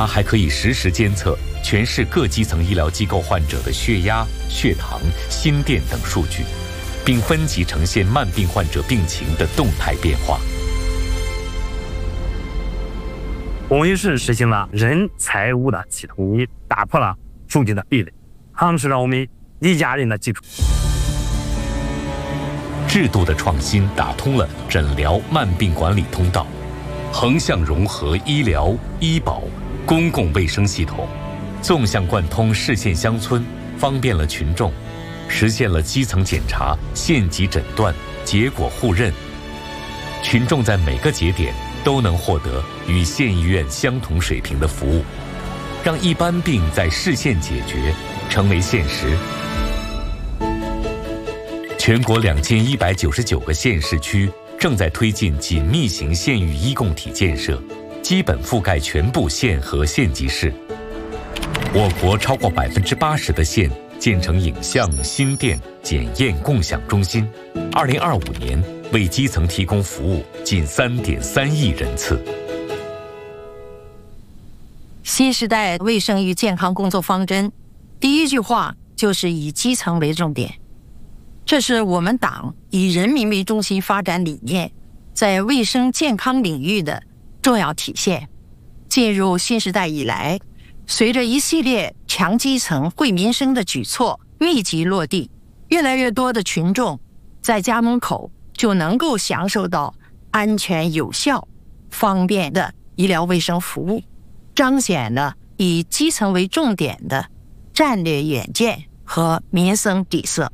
它还可以实时监测全市各基层医疗机构患者的血压、血糖、心电等数据，并分级呈现慢病患者病情的动态变化。 我们是实行了人财物的系统一，打破了数据的壁垒，夯实了我们一家人的基础。 制度的创新打通了诊疗慢病管理通道，横向融合医疗、医保、公共卫生系统，纵向贯通市县乡村，方便了群众，实现了基层检查、县级诊断、结果互认。群众在每个节点都能获得与县医院相同水平的服务，让一般病在市县解决成为现实。全国2199个县市区正在推进紧密型县域医共体建设，基本覆盖全部县和县级市。我国超过80%的县建成影像、心电、检验共享中心，2025年为基层提供服务近3.3亿人次。 新时代卫生与健康工作方针，第一句话就是以基层为重点。这是我们党以人民为中心发展理念在卫生健康领域的重要体现。进入新时代以来，随着一系列强基层惠民生的举措密集落地，越来越多的群众在家门口就能够享受到安全有效、方便的医疗卫生服务，彰显了以基层为重点的战略远见和民生底色。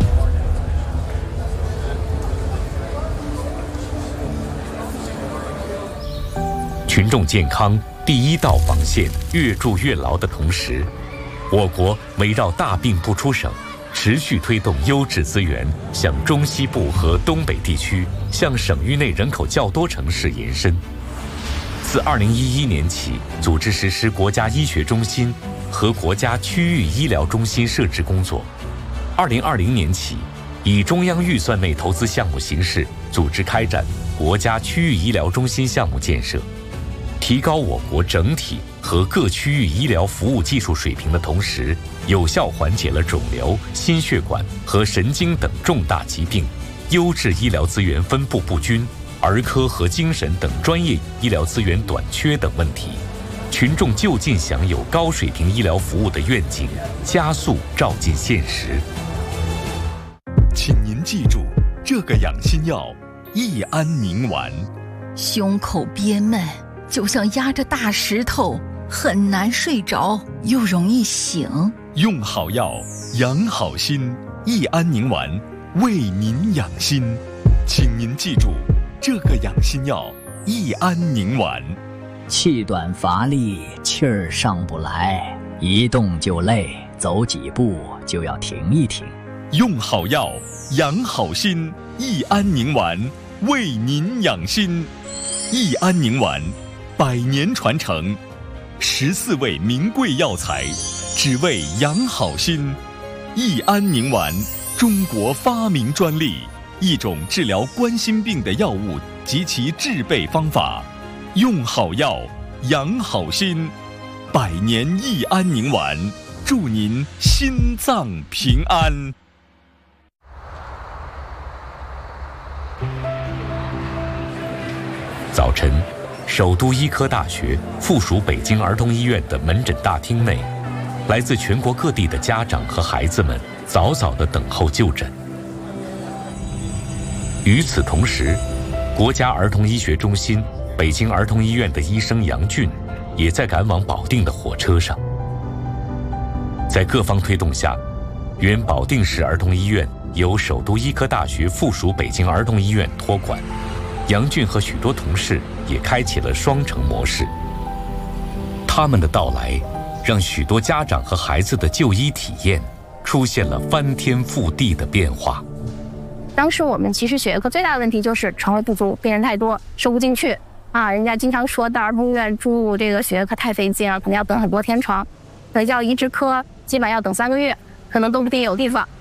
群众健康第一道防线越筑越牢的同时，我国围绕大病不出省，持续推动优质资源向中西部和东北地区、向省域内人口较多城市延伸。自2011年起，组织实施国家医学中心和国家区域医疗中心设置工作。2020年起，以中央预算内投资项目形式组织开展国家区域医疗中心项目建设。提高我国整体和各区域医疗服务技术水平的同时，有效缓解了肿瘤、心血管和神经等重大疾病、优质医疗资源分布不均、儿科和精神等专业医疗资源短缺等问题，群众就近享有高水平医疗服务的愿景加速照进现实。 请您记住，这个养心药益安宁丸。 胸口憋闷，就像压着大石头，很难睡着，又容易醒。 用好药，养好心，益安宁丸为您养心。请您记住，这个养心药益安宁丸。 气短乏力，气儿上不来，一动就累，走几步就要停一停。 用好药，养好心，益安宁丸为您养心。益安宁丸100年传承，14味名贵药材，只为养好心。益安宁丸，中国发明专利，一种治疗冠心病的药物及其制备方法。用好药，养好心。100年益安宁丸，祝您心脏平安。 早晨，首都医科大学附属北京儿童医院的门诊大厅内，来自全国各地的家长和孩子们早早地等候就诊。与此同时，国家儿童医学中心北京儿童医院的医生杨俊也在赶往保定的火车上。在各方推动下，原保定市儿童医院由首都医科大学附属北京儿童医院托管。杨俊和许多同事也开启了双城模式。他们的到来，让许多家长和孩子的就医体验出现了翻天覆地的变化。 当时我们其实血液科最大的问题就是床位不足，病人太多，收不进去啊。人家经常说到儿童医院住这个血液科太费劲了，可能要等很多天床，可能叫移植科基本要等3个月，可能都不一定有地方。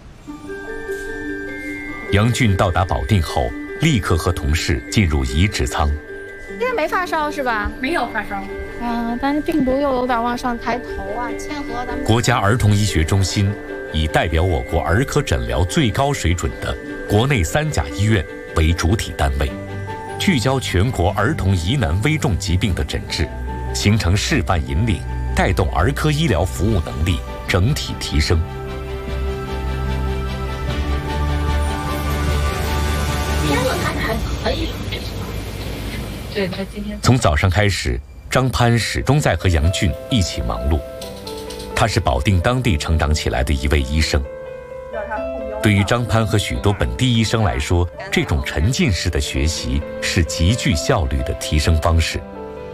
杨俊到达保定后，立刻和同事进入移植舱。 现在没发烧是吧？ 没有发烧。 但是病毒又有点往上抬头啊，签合咱们。 国家儿童医学中心以代表我国儿科诊疗最高水准的国内3甲医院为主体单位，聚焦全国儿童疑难危重疾病的诊治，形成示范引领，带动儿科医疗服务能力整体提升。 还可以。对，他今天从早上开始，张潘始终在和杨俊一起忙碌。他是保定当地成长起来的一位医生。对于张潘和许多本地医生来说，这种沉浸式的学习是极具效率的提升方式。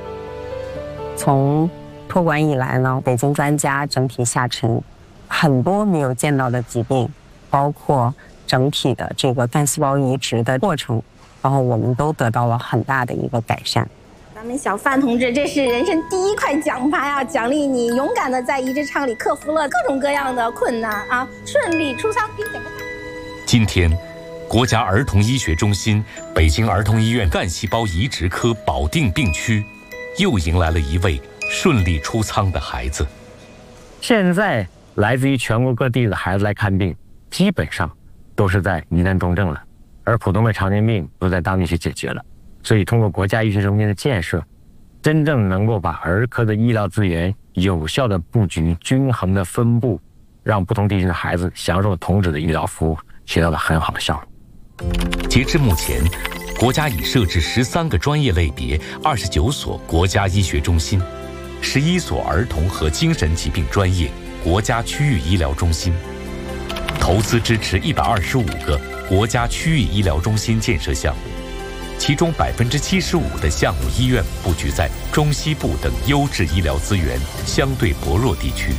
从托管以来呢，北京专家整体下沉，很多没有见到的疾病，包括整体的这个干细胞移植的过程，然后我们都得到了很大的一个改善。 咱们小范同志，这是人生第1块奖牌啊！奖励你勇敢的在移植场里克服了各种各样的困难啊，顺利出舱并且。 今天，国家儿童医学中心北京儿童医院干细胞移植科保定病区，又迎来了一位顺利出舱的孩子。 现在来自于全国各地的孩子来看病，基本上都是在疑难重症了，而普通的常见病都在当地去解决了。所以通过国家医学中心的建设，真正能够把儿科的医疗资源有效的布局、均衡的分布，让不同地区的孩子享受同质的医疗服务，起到了很好的效果。 截至目前，国家已设置13个专业类别、29所国家医学中心、11所儿童和精神疾病专业国家区域医疗中心，投资支持125个国家区域医疗中心建设项目。其中75%的项目医院布局在中西部等优质医疗资源相对薄弱地区。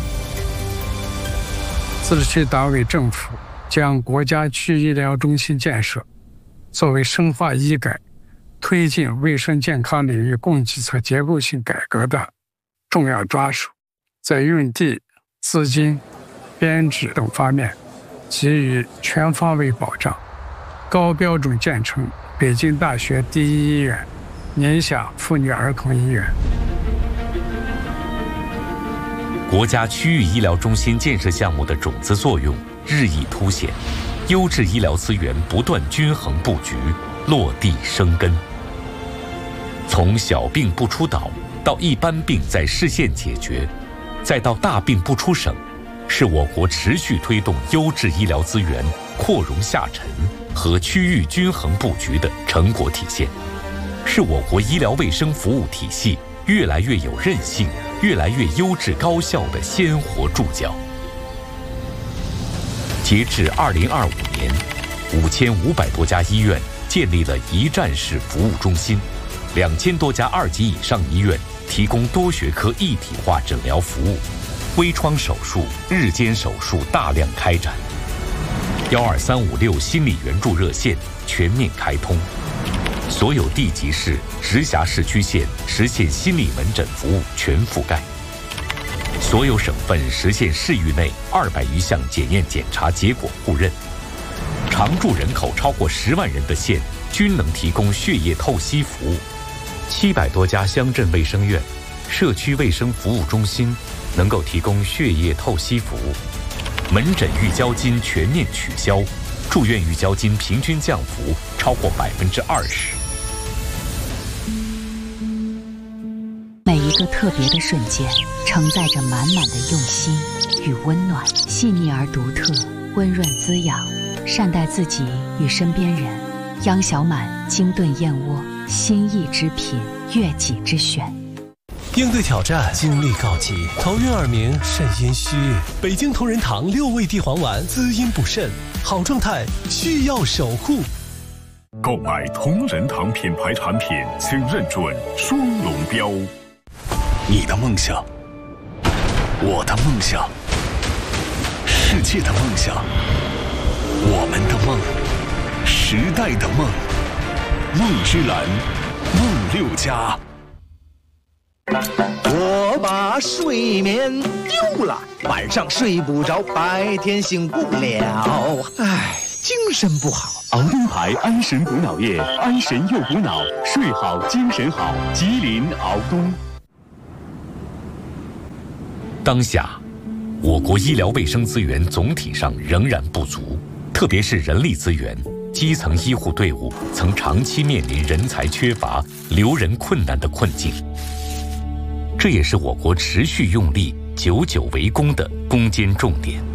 自治区党委政府将国家区医疗中心建设作为深化医改、推进卫生健康领域供给侧结构性改革的重要抓手，在用地、资金、编制等方面给予全方位保障，高标准建成北京大学第一医院、宁夏妇女儿童医院。 国家区域医疗中心建设项目的种子作用日益凸显，优质医疗资源不断均衡布局，落地生根。从小病不出岛到一般病在市县解决，再到大病不出省，是我国持续推动优质医疗资源扩容下沉和区域均衡布局的成果体现，是我国医疗卫生服务体系越来越有韧性、越来越优质高效的鲜活注脚。截至2025年，5500多家医院建立了一站式服务中心，2000多家2级以上医院提供多学科一体化诊疗服务，微创手术、日间手术大量开展。12356心理援助热线全面开通，所有地级市、直辖市区县实现心理门诊服务全覆盖，所有省份实现市域内200余项检验检查结果互认，常住人口超过10万人的县均能提供血液透析服务，700多家乡镇卫生院、社区卫生服务中心能够提供血液透析服务。门诊预交金全面取消，住院预交金平均降幅超过20%。 每一个特别的瞬间，承载着满满的用心与温暖，细腻而独特，温润滋养，善待自己与身边人。央小满精炖燕窝，心意之品，悦己之选。 应对挑战，精力告急，头晕耳鸣，肾阴虚。北京同仁堂6味地黄丸，滋阴补肾，好状态需要守护。 购买同仁堂品牌产品，请认准双龙标。 你的梦想，我的梦想，世界的梦想，我们的梦，时代的梦，梦之蓝，梦6家。 我把睡眠丢了，晚上睡不着，白天醒不了，唉，精神不好。 敖登牌安神补脑液，安神又补脑，睡好精神好。吉林敖东。 当下，我国医疗卫生资源总体上仍然不足，特别是人力资源，基层医护队伍曾长期面临人才缺乏、留人困难的困境。这也是我国持续用力、久久为功的攻坚重点。